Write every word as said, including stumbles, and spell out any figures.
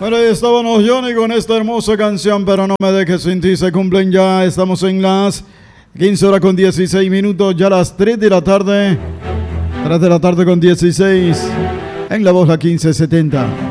Bueno, ahí estábamos Johnny con esta hermosa canción, pero no me dejes sin ti. Se cumplen ya, estamos en las quince horas con dieciséis minutos, ya las tres de la tarde. tres de la tarde con dieciséis, en La Voz La quince setenta.